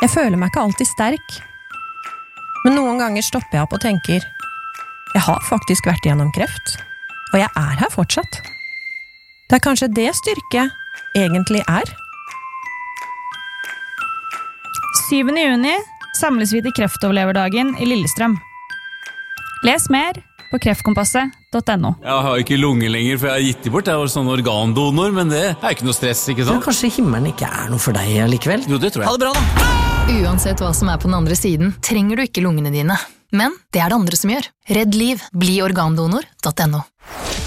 Jeg føler meg ikke alltid sterk. Men noen ganger stopper jeg opp og tenker, jeg har faktisk vært gjennom kreft, og jeg er her fortsatt. Det er kanskje det styrke egentlig er. 7. juni samles vi til kreftoverleverdagen i Lillestrøm. Les mer på kreftkompasset.no. Jeg har ikke lunge lenger, for jeg har gitt det bort. Jeg var sånn organdonor, men det er ikke noe stress, ikke sant? Kanskje himmelen ikke er noe for deg likevel? Jo, det tror jeg. Ha det bra da! Uansett hva som er på den andre siden, trenger du ikke lungene dine. Men det er det andre som gjør. Redd liv. Bli organdonor.no.